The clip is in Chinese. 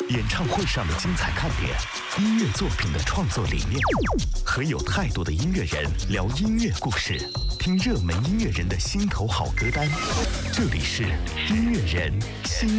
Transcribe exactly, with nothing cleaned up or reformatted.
演唱会上的精彩看点，音乐作品的创作理念，和有态度的音乐人聊音乐故事，听热门音乐人的心头好歌单。这里是音乐人心